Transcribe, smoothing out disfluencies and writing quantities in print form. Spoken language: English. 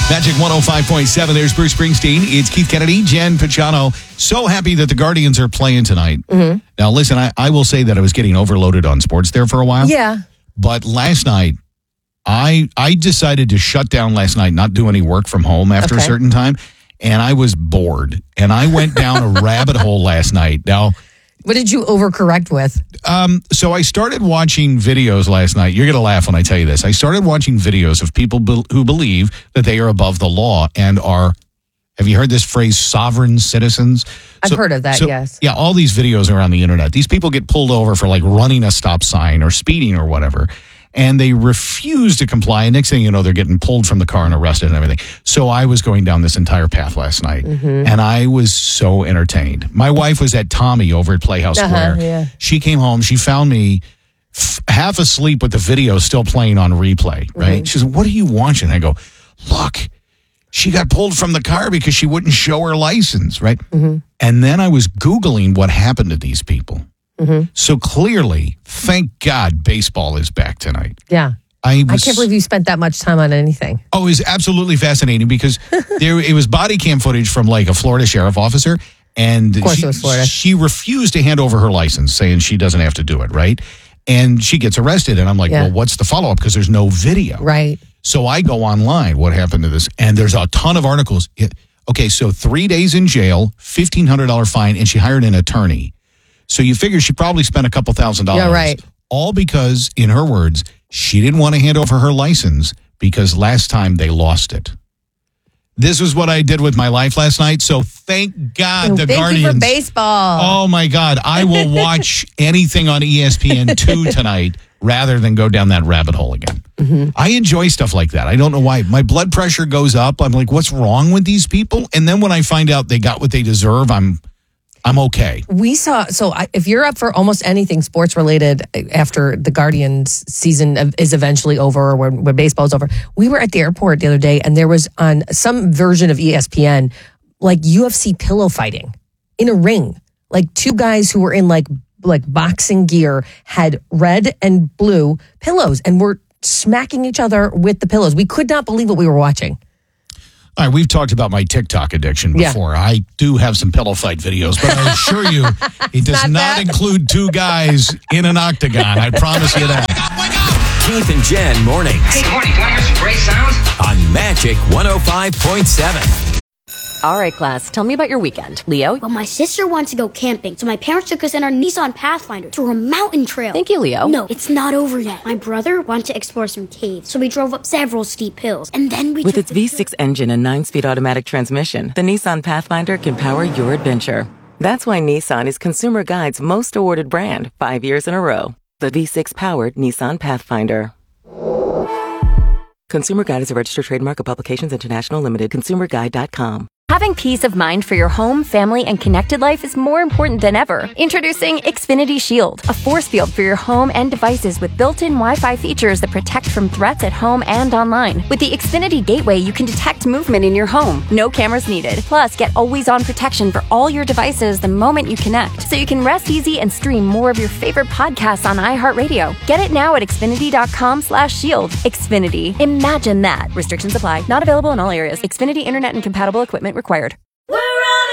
Magic 105.7. There's Bruce Springsteen. It's Keith Kennedy, Jen Pachano. So happy that the Guardians are playing tonight. Mm-hmm. Now, listen, I will say that I was getting overloaded on sports there for a while. Yeah. But last night, I decided to shut down last night, not do any work from home after a certain time. And I was bored. And I went down a rabbit hole last night. Now, what did you overcorrect with? So I started watching videos last night. You're going to laugh when I tell you this. I started watching videos of people who believe that they are above the law and are, have you heard this phrase, sovereign citizens? I've heard of that, yes. Yeah, all these videos are on the internet. These people get pulled over for like running a stop sign or speeding or whatever, and they refuse to comply. And next thing you know, they're getting pulled from the car and arrested and everything. So I was going down this entire path last night, and I was so entertained. My wife was at Tommy over at Playhouse Square. Yeah. She came home. She found me half asleep with the video still playing on replay, right? She said, "What are you watching?" I go, "Look, she got pulled from the car because she wouldn't show her license," right? And then I was Googling what happened to these people. So clearly, thank God, baseball is back tonight. Yeah. I can't believe you spent that much time on anything. Oh, it was absolutely fascinating because it was body cam footage from like a Florida sheriff officer. And of course it was Florida. She refused to hand over her license, saying she doesn't have to do it, right? And she gets arrested. And I'm like, well, what's the follow-up? Because there's no video. Right. So I go online, what happened to this? And there's a ton of articles. Okay, so 3 days in jail, $1,500 fine, and she hired an attorney. So you figure she probably spent a couple $1,000. Yeah, right. All because, in her words, she didn't want to hand over her license because last time they lost it. This was what I did with my life last night. So thank God the Guardians. Thank you for baseball. Oh, my God. I will watch anything on ESPN2 tonight rather than go down that rabbit hole again. I enjoy stuff like that. I don't know why. My blood pressure goes up. I'm like, what's wrong with these people? And then when I find out they got what they deserve, I'm okay. If you're up for almost anything sports related after the Guardians season is eventually over or when baseball is over, we were at the airport the other day and there was on some version of ESPN, like UFC pillow fighting in a ring. Like two guys who were in like boxing gear had red and blue pillows and were smacking each other with the pillows. We could not believe what we were watching. All right, we've talked about my TikTok addiction before. Yeah. I do have some pillow fight videos, but I assure you, it does not include two guys in an octagon. I promise you that. Keith and Jen mornings. Hey, good morning. Do you want to hear some great sounds? On Magic 105.7. All right, class, tell me about your weekend. Leo? Well, my sister wants to go camping, so my parents took us in our Nissan Pathfinder to a mountain trail. Thank you, Leo. No, it's not over yet. My brother wanted to explore some caves, so we drove up several steep hills, and then we With its V6 engine and 9-speed automatic transmission, the Nissan Pathfinder can power your adventure. That's why Nissan is Consumer Guide's most awarded brand 5 years in a row. The V6-powered Nissan Pathfinder. Consumer Guide is a registered trademark of Publications International Limited. ConsumerGuide.com. Having peace of mind for your home, family, and connected life is more important than ever. Introducing Xfinity Shield, a force field for your home and devices with built-in Wi-Fi features that protect from threats at home and online. With the Xfinity Gateway, you can detect movement in your home. No cameras needed. Plus, get always-on protection for all your devices the moment you connect, so you can rest easy and stream more of your favorite podcasts on iHeartRadio. Get it now at Xfinity.com/shield. Xfinity. Imagine that. Restrictions apply. Not available in all areas. Xfinity Internet and compatible equipment required.